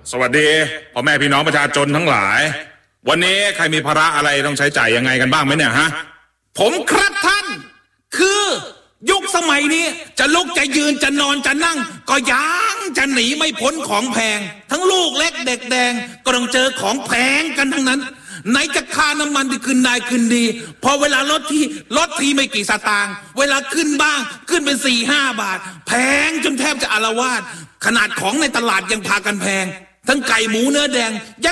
สวัสดีพ่อแม่พี่น้องประชาชนทั้งหลายวันนี้ใครมีภาระอะไรต้องใช้จ่ายยังไงกันบ้างไหมเนี่ยฮะผมครับท่านคือยุคสมัยนี้จะลุกจะยืนจะนอนจะนั่งก็ยังจะหนีไม่พ้นของแพงทั้งลูกเล็กเด็กแดงก็ต้องเจอของแพงกันทั้งนั้นไหนจะค่าน้ำมันที่ขึ้นได้ขึ้นดีพอเวลารถทีไม่กี่สตางค์เวลาขึ้นบ้างขึ้นเป็น4-5 บาทแพงจนแทบจะอาละวาดขนาดของในตลาดยังพากันแพงทั้งไก่หมูเนื้อแดง